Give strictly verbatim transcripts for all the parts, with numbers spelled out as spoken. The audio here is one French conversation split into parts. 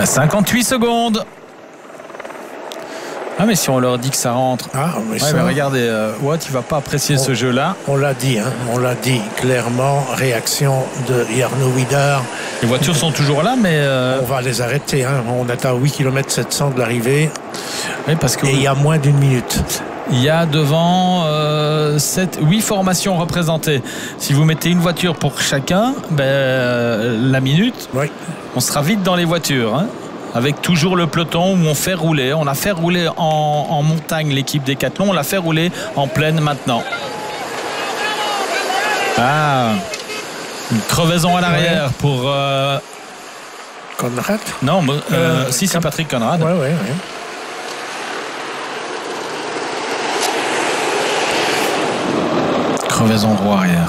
cinquante-huit secondes. Ah mais si on leur dit que ça rentre. Ah, mais ouais, ça... mais regardez, euh, Watt il va pas apprécier on, ce jeu-là. On l'a dit, hein, on l'a dit clairement. Réaction de Jarno Widar. Les voitures sont toujours là, mais euh... on va les arrêter. Hein. On est à huit kilomètres sept cents de l'arrivée. Oui, parce que et il y a moins d'une minute. Il y a devant euh, sept, huit formations représentées. Si vous mettez une voiture pour chacun, ben, euh, la minute, oui. On sera vite dans les voitures. Hein. Avec toujours le peloton où on fait rouler. On a fait rouler en, en montagne l'équipe Décathlon, on l'a fait rouler en plaine maintenant. Ah, une crevaison à l'arrière ouais. pour... Euh... Conrad Non, euh, euh, si c'est Patrick Conrad. Oui, oui, oui. Crevaison roue arrière.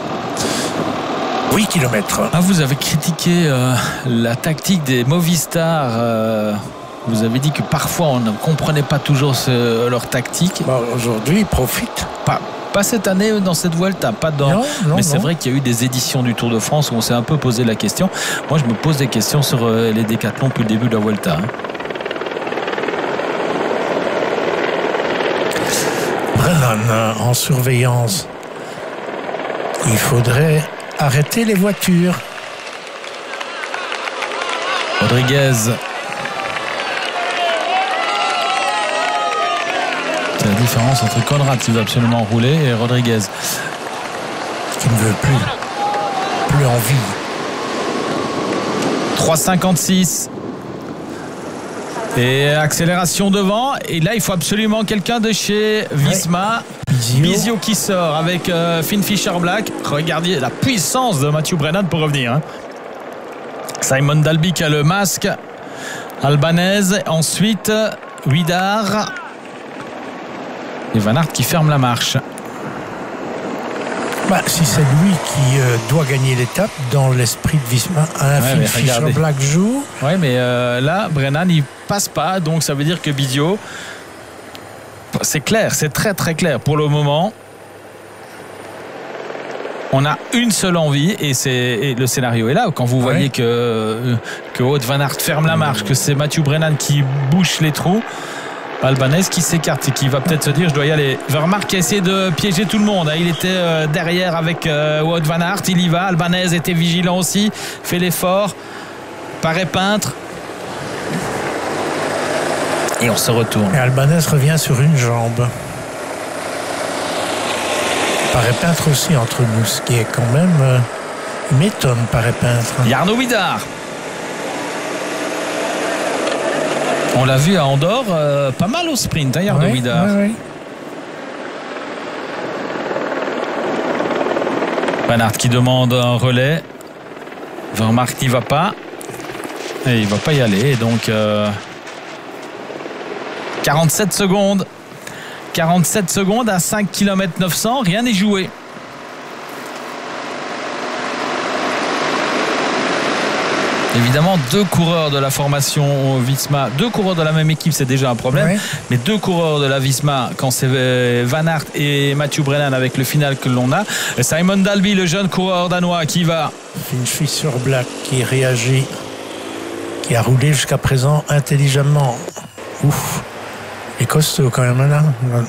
huit kilomètres. Ah, vous avez critiqué euh, la tactique des Movistar. Euh, vous avez dit que parfois on ne comprenait pas toujours ce, leur tactique. Bah, aujourd'hui, ils profitent. Pas, pas cette année dans cette Vuelta, pas dans. Non, non, mais c'est non. vrai qu'il y a eu des éditions du Tour de France où on s'est un peu posé la question. Moi, je me pose des questions sur euh, les décathlons depuis le début de la Vuelta. Hein. Brennan en surveillance. Il faudrait arrêter les voitures. Rodriguez. C'est la différence entre Conrad qui veut absolument rouler et Rodriguez qui ne veut plus. Plus envie. trois cinquante-six. Et accélération devant. Et là, il faut absolument quelqu'un de chez Visma. Ouais. Bisio. Bisio qui sort avec euh, Finn Fischer-Black. Regardez la puissance de Mathieu Brennan pour revenir. Hein. Simon Dalby qui a le masque. Albanese. Ensuite, Widar. Et Van Aert qui ferme la marche. Bah, si c'est lui qui euh, doit gagner l'étape, dans l'esprit de Visma, un ouais, Finn Fischer-Black joue. Oui, mais euh, là, Brennan, il passe pas. Donc, ça veut dire que Bisio... C'est clair, c'est très très clair pour le moment. On a une seule envie et, c'est, et le scénario est là. Quand vous voyez ouais. que, que Wout van Aert ferme la marche, que c'est Mathieu Brennan qui bouche les trous, Albanese qui s'écarte et qui va peut-être se dire je dois y aller. Vermaat qui a essayé de piéger tout le monde. Il était euh, derrière avec euh, Wout van Aert, il y va. Albanese était vigilant aussi, fait l'effort, paraît peintre. Et on se retourne. Et Albanese revient sur une jambe. Paraît peintre aussi entre nous, ce qui est quand même euh, m'étonne, paraît peintre. Jarno Widar. On l'a vu à Andorre, euh, pas mal au sprint, hein, Jarno ouais, Widar. Ouais, ouais. Van Aert qui demande un relais. Vermaat n'y va pas. Et il ne va pas y aller. Et donc... Euh quarante-sept secondes. quarante-sept secondes à cinq kilomètres neuf cents. Rien n'est joué. Évidemment, deux coureurs de la formation Visma, deux coureurs de la même équipe, c'est déjà un problème. Ouais. Mais deux coureurs de la Visma, quand c'est Van Aert et Mathieu Brennan avec le final que l'on a. Simon Dalby, le jeune coureur danois qui va. Finn Fischer-Black qui réagit, qui a roulé jusqu'à présent intelligemment. Ouf. Et costaud quand même là.